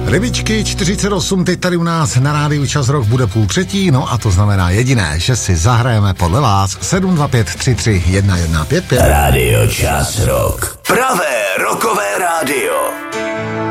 Rybičky 48, teď tady u nás na rádiu Čas Rock bude 2:30, no a to znamená jediné, že si zahrajeme podle vás 725 33 1155. Rádio Čas Rock. Pravé rockové rádio.